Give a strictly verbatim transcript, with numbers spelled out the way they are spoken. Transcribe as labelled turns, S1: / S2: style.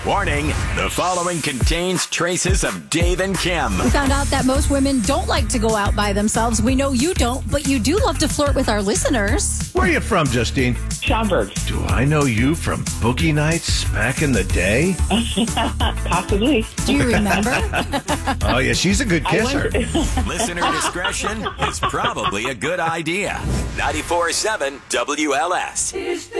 S1: Warning, the following contains traces of Dave and Kim.
S2: We found out that most women don't like to go out by themselves. We know you don't, but you do love to flirt with our listeners.
S3: Where are you from, Justine?
S4: Schaumburg.
S3: Do I know you from boogie nights back in the day?
S4: Possibly.
S2: Do you remember?
S3: Oh, yeah, she's a good kisser.
S1: Listener discretion is probably a good idea. ninety-four point seven W L S.